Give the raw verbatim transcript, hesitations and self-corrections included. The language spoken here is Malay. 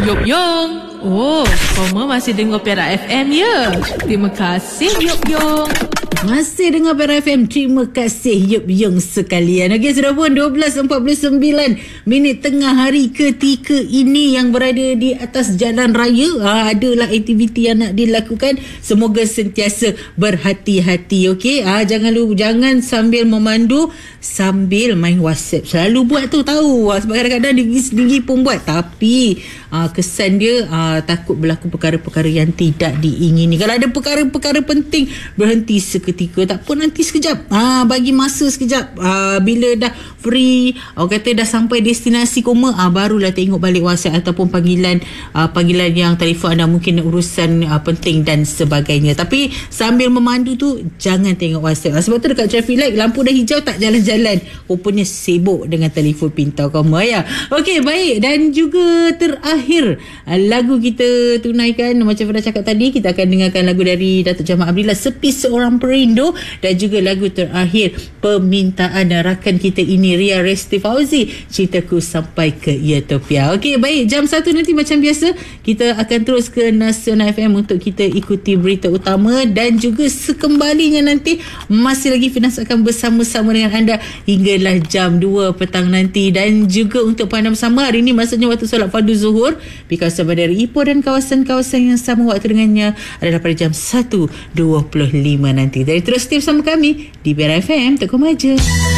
Yup Yong. Oh, Koma masih dengar Perak F M ya? Terima kasih Yup Yong. Masih dengar Perak F M. Terima kasih Yup Yong sekalian. Okey, sudah pun dua belas empat puluh sembilan minit tengah hari ketika ini yang berada di atas jalan raya. Ha, adalah aktiviti yang nak dilakukan. Semoga sentiasa berhati-hati. Okey, ha, jangan lupa, jangan sambil memandu sambil main WhatsApp. Selalu buat tu, tahu. Sebab kadang-kadang diri sendiri pun buat. Tapi ha, kesan dia ha, takut berlaku perkara-perkara yang tidak diingini. Kalau ada perkara-perkara penting, berhenti seketika. Tak apa, nanti sekejap. Ha, bagi masa sekejap. Ha, bila dah free, orang kata dah sampai destinasi Koma, ha, barulah tengok balik WhatsApp ataupun panggilan ha, panggilan yang telefon anda, mungkin urusan ha, penting dan sebagainya. Tapi sambil memandu tu, jangan tengok WhatsApp. Ha, sebab tu dekat traffic light, lampu dah hijau, tak jalan-jalan. Rupanya sibuk dengan telefon pintar Koma ya. Okey, baik. Dan juga terakhir, lagu kita tunaikan, macam Fada cakap tadi, kita akan dengarkan lagu dari Datuk Jamal Abdillah, Sepi Seorang Perindo, dan juga lagu terakhir permintaan rakan kita ini, Ria Resti Fauzi, Cintaku Sampai ke Utopia. Okey, baik. Jam satu nanti macam biasa kita akan terus ke Nasional F M untuk kita ikuti berita utama, dan juga sekembalinya nanti masih lagi Finas akan bersama-sama dengan anda hinggalah jam dua petang nanti. Dan juga untuk anda bersama, hari ini maksudnya waktu solat fardu zuhur di kawasan Bandar Ipoh dan kawasan-kawasan yang sama waktu dengannya adalah pada jam satu dua puluh lima nanti. Jadi terus stay bersama kami di Perak F M, tak koma aja.